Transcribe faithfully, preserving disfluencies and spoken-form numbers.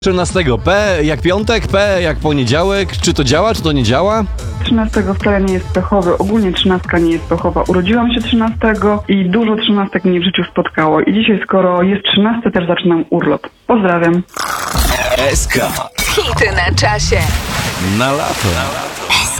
trzynastego P jak piątek, P jak poniedziałek. Czy to działa, czy to nie działa? trzynastego wcale nie jest pechowy, ogólnie trzynastka nie jest pechowa. Urodziłam się trzynastego i dużo trzynastek mnie w życiu spotkało. I dzisiaj, skoro jest trzynaste, też zaczynam urlop. Pozdrawiam. S K. Hity na czasie. Na lato.